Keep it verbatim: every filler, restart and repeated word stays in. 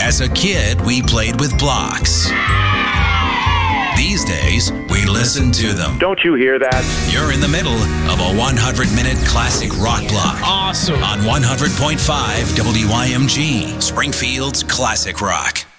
As a kid, we played with blocks. These days, we listen to them. Don't you hear that? You're in the middle of a hundred minute classic rock block. Awesome. On one hundred point five W I M G, Springfield's Classic Rock.